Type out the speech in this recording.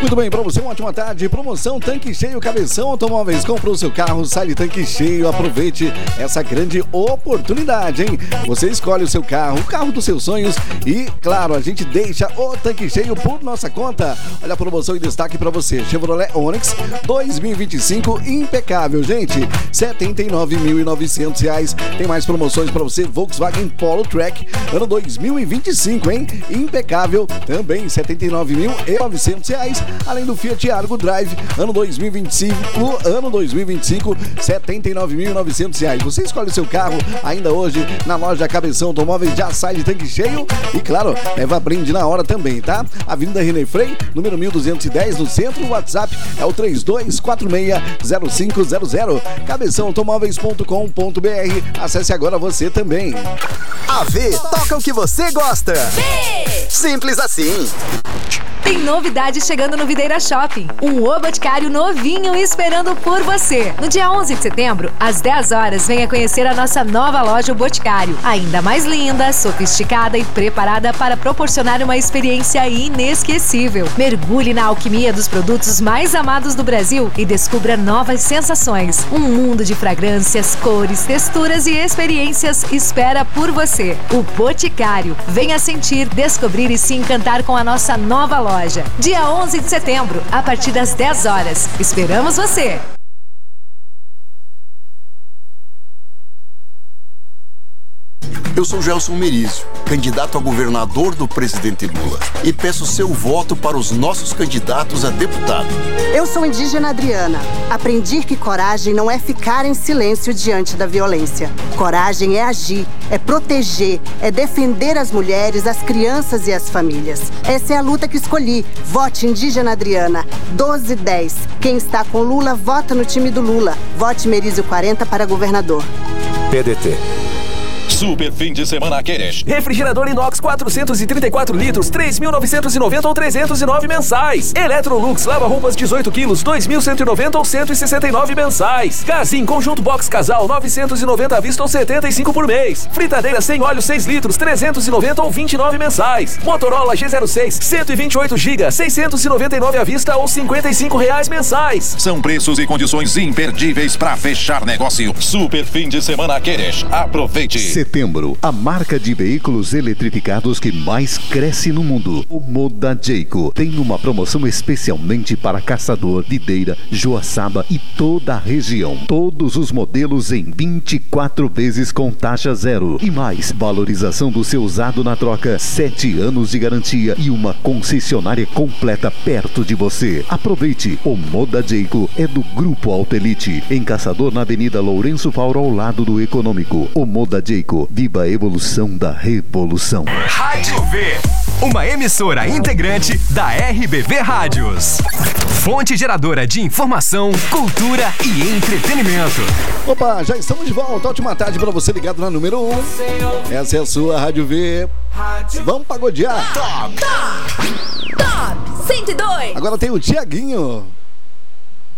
Muito bem, para você uma ótima tarde. Promoção Tanque Cheio Cabeção Automóveis. Comprou seu carro, sai de tanque cheio. Aproveite essa grande oportunidade, hein? Você escolhe o seu carro, o carro dos seus sonhos e, claro, a gente deixa o tanque cheio por nossa conta. Olha a promoção em destaque para você. Chevrolet Onix 2025 impecável, gente. R$ 79.900. Tem mais promoções para você. Volkswagen Polo Track ano 2025, hein? Impecável também, R$ 79.900. Além do Fiat Argo Drive ano 2025, R$ 79.900. Você escolhe o seu carro ainda hoje na loja Cabeção Automóveis, já sai de tanque cheio e, claro, leva brinde na hora também, tá? Avenida René Frei, número 1210 no centro. O WhatsApp é o 32460500. cabeçãoautomóveis.com.br. Acesse agora você também. AV, toca o que você gosta. Simples assim. Tem novidade chegando no Videira Shopping. Um O Boticário novinho esperando por você. No dia 11 de setembro, às 10 horas, venha conhecer a nossa nova loja O Boticário. Ainda mais linda, sofisticada e preparada para proporcionar uma experiência inesquecível. Mergulhe na alquimia dos produtos mais amados do Brasil e descubra novas sensações. Um mundo de fragrâncias, cores, texturas e experiências espera por você. O Boticário. Venha sentir, descobrir e se encantar com a nossa nova loja. Dia 11 de setembro, a partir das 10 horas. Esperamos você! Eu sou Gelson Merizio, candidato a governador do presidente Lula, e peço seu voto para os nossos candidatos a deputado. Eu sou indígena Adriana. Aprendi que coragem não é ficar em silêncio diante da violência. Coragem é agir, é proteger, é defender as mulheres, as crianças e as famílias. Essa é a luta que escolhi. Vote indígena Adriana, 1210. Quem está com Lula, vota no time do Lula. Vote Merizio 40 para governador. PDT. Super fim de semana Queres. Refrigerador inox 434 litros, 3.990 ou 309 mensais. Electrolux lava-roupas 18 quilos, 2.190 ou 169 mensais. Casim conjunto box casal 990 à vista ou 75 por mês. Fritadeira sem óleo 6 litros, 390 ou 29 mensais. Motorola G06 128 GB, 699 à vista ou R$55 mensais. São preços e condições imperdíveis para fechar negócio. Super fim de semana Queres. Aproveite. Setembro, a marca de veículos eletrificados que mais cresce no mundo, o Moda Jayco, tem uma promoção especialmente para Caçador, Videira, Joaçaba e toda a região. Todos os modelos em 24 vezes com taxa zero. E mais, valorização do seu usado na troca, 7 anos de garantia e uma concessionária completa perto de você. Aproveite! O Moda Jayco é do Grupo Auto Elite, em Caçador, na Avenida Lourenço Fauro, ao lado do Econômico. O Moda Jayco. Viva a evolução da revolução. Rádio V, uma emissora integrante da RBV Rádios. Fonte geradora de informação, cultura e entretenimento. Opa, já estamos de volta. Ótima tarde para você ligado na número 1. Essa é a sua Rádio V. Vamos pagodear. Top 102. Agora tem o Tiaguinho.